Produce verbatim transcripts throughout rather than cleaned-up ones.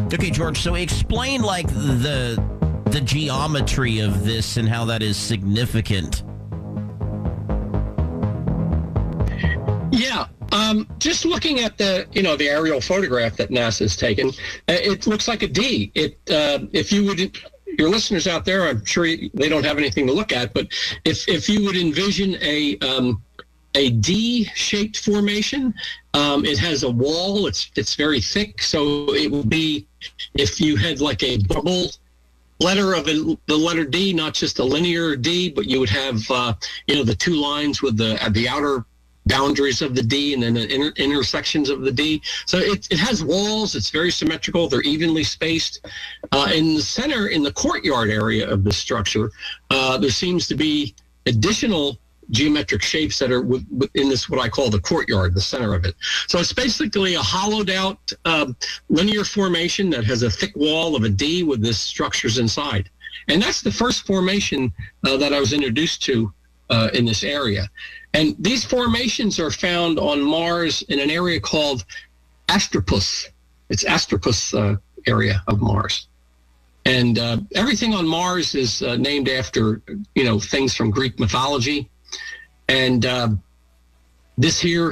Okay, George, so explain like the the geometry of this and how that is significant. Yeah, um, just looking at the, you know, the aerial photograph that NASA's taken, uh, it looks like a D. It, uh, if you would, your listeners out there, I'm sure they don't have anything to look at, but if if you would envision a um, a D-shaped formation, um, it has a wall. It's it's very thick, so it would be if you had like a double letter of a, the letter D, not just a linear D, but you would have uh, you know, the two lines with the at the outer boundaries of the D and then the inter- intersections of the D. So it, it has walls. It's very symmetrical. They're evenly spaced. Uh, in the center, in the courtyard area of the structure, uh, there seems to be additional geometric shapes that are within this, what I call the courtyard, the center of it. So it's basically a hollowed out uh, linear formation that has a thick wall of a D with this structures inside. And that's the first formation uh, that I was introduced to uh, in this area. And these formations are found on Mars in an area called Astropus. It's Astropus uh, area of Mars. And uh, everything on Mars is uh, named after, you know, things from Greek mythology. And uh, this here,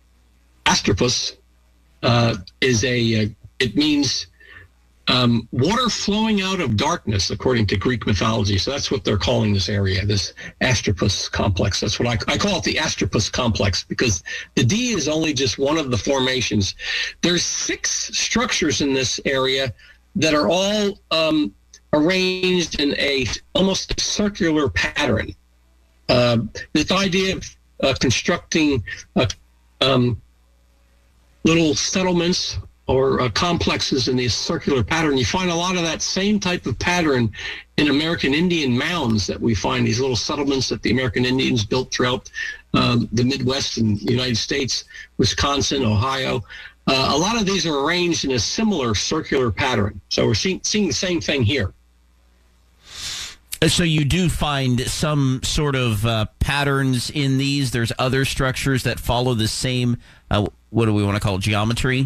Astropus, uh, is a, uh, it means um, water flowing out of darkness, according to Greek mythology. So that's what they're calling this area, this Astropus complex. That's what I, I call it, the Astropus complex, because the D is only just one of the formations. There's six structures in this area that are all um, arranged in a almost circular pattern. Uh, this idea of uh, constructing uh, um, little settlements or uh, complexes in this circular pattern, you find a lot of that same type of pattern in American Indian mounds that we find, these little settlements that the American Indians built throughout um, the Midwest and United States, Wisconsin, Ohio. Uh, a lot of these are arranged in a similar circular pattern. So we're seeing, seeing the same thing here. So you do find some sort of uh, patterns in these. There's other structures that follow the same, uh, what do we want to call it, geometry?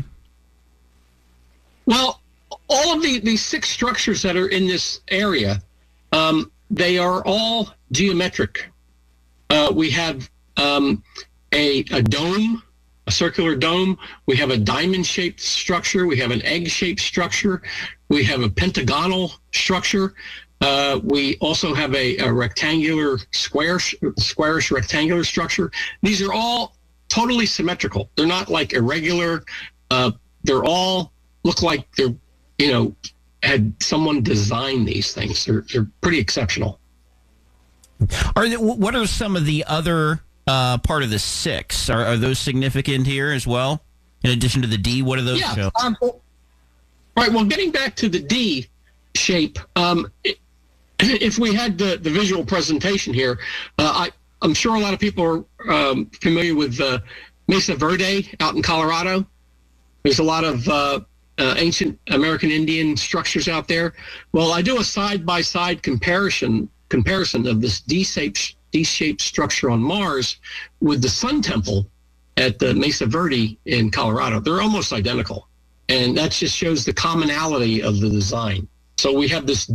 Well, all of the, these six structures that are in this area, um, they are all geometric. Uh, we have um, a, a dome, a circular dome. We have a diamond-shaped structure. We have an egg-shaped structure. We have a pentagonal structure. Uh, we also have a, a rectangular, square, squarish rectangular structure. These are all totally symmetrical. They're not like irregular. Uh, they're all look like they're, you know, had someone design these things. They're, they're pretty exceptional. Are they, what are some of the other uh, part of the six? Are, are those significant here as well? In addition to the D, what are those yeah, show? Um, right. Well, getting back to the D shape, um, it, if we had the, the visual presentation here, uh, I, I'm sure a lot of people are um, familiar with uh, Mesa Verde out in Colorado. There's a lot of uh, uh, ancient American Indian structures out there. Well, I do a side-by-side comparison comparison of this D-shaped, D-shaped structure on Mars with the Sun Temple at the Mesa Verde in Colorado. They're almost identical. And that just shows the commonality of the design. So we have this